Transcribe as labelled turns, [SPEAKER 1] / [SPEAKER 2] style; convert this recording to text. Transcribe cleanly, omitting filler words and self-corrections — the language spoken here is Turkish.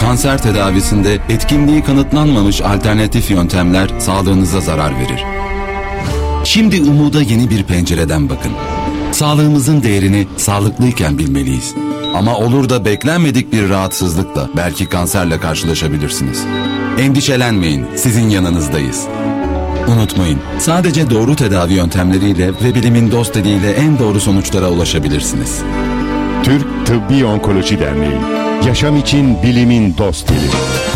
[SPEAKER 1] Kanser tedavisinde etkinliği kanıtlanmamış alternatif yöntemler sağlığınıza zarar verir. Şimdi umuda yeni bir pencereden bakın. Sağlığımızın değerini sağlıklıyken bilmeliyiz. Ama olur da beklenmedik bir rahatsızlıkla belki kanserle karşılaşabilirsiniz. Endişelenmeyin, sizin yanınızdayız. Unutmayın, sadece doğru tedavi yöntemleriyle ve bilimin dost eliyle en doğru sonuçlara ulaşabilirsiniz.
[SPEAKER 2] Türk Tıbbi Onkoloji Derneği. Yaşam için bilimin dost eli.